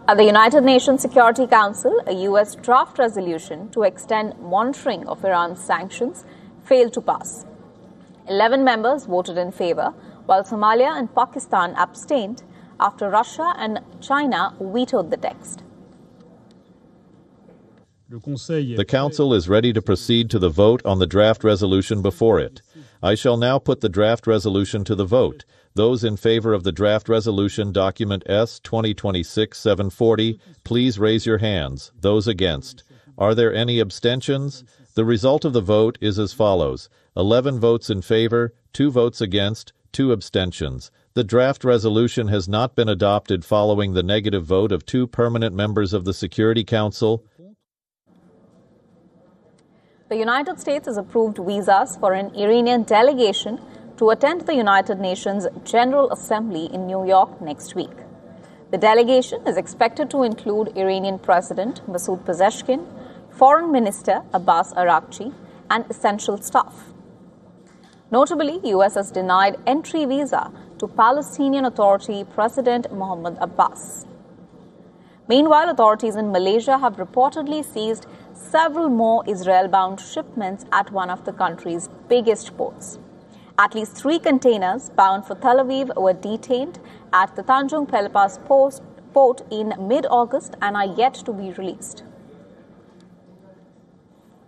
At the United Nations Security Council, a U.S. draft resolution to extend monitoring of Iran's sanctions failed to pass. 11 members voted in favor, while Somalia and Pakistan abstained after Russia and China vetoed the text. The Council is ready to proceed to the vote on the draft resolution before it. I shall now put the draft resolution to the vote. Those in favor of the draft resolution, document S 2026-740, please raise your hands. Those against. Are there any abstentions? The result of the vote is as follows: 11 votes in favor, 2 votes against, 2 abstentions. The draft resolution has not been adopted following the negative vote of 2 permanent members of the Security Council. The United States has approved visas for an Iranian delegation to attend the United Nations General Assembly in New York next week. The delegation is expected to include Iranian President Masoud Pezeshkian, Foreign Minister Abbas Araghchi, and essential staff. Notably, U.S. has denied entry visa to Palestinian Authority President Mahmoud Abbas. Meanwhile, authorities in Malaysia have reportedly seized several more Israel-bound shipments at one of the country's biggest ports. At least 3 containers bound for Tel Aviv were detained at the Tanjung Pelepas port in mid-August and are yet to be released.